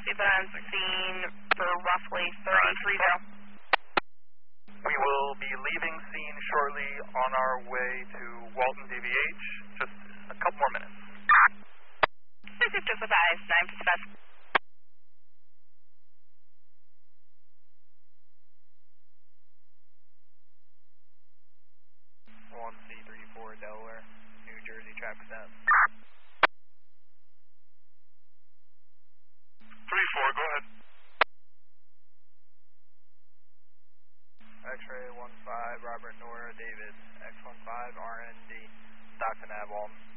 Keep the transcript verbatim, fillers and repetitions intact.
We've been on scene for roughly thirty-three zero. We will be leaving scene shortly on our way to Walton D V H. Just a couple more minutes. This is just advised, nine Pacific. one C thirty-four Delaware, New Jersey traffic stop. three four, go ahead. X-ray one five, Robert Nora, David, X one five, R N D, Stockton Ave, Walton.